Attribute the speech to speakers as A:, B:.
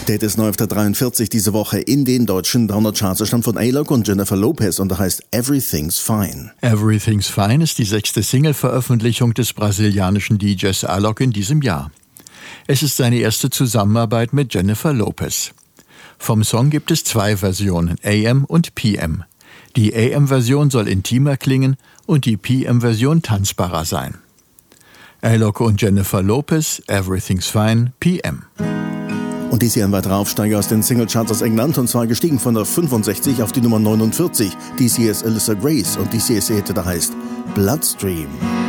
A: Der ist neu auf der 43 diese Woche in den deutschen Download-Charts. Er stammt von A-Lok und Jennifer Lopez und er heißt Everything's Fine.
B: Everything's Fine ist die 6. Single-Veröffentlichung des brasilianischen DJs A-Lok in diesem Jahr. Es ist seine erste Zusammenarbeit mit Jennifer Lopez. Vom Song gibt es 2 Versionen, AM und PM. Die AM-Version soll intimer klingen und die PM-Version tanzbarer sein. A-Lok und Jennifer Lopez, Everything's Fine, PM.
A: Und dies hier ein weiterer Aufsteiger aus den Singlecharts aus England, und zwar gestiegen von der 65 auf die Nummer 49. Dies hier ist Alyssa Grace und dies hier ist ihr Hit, der heißt Bloodstream.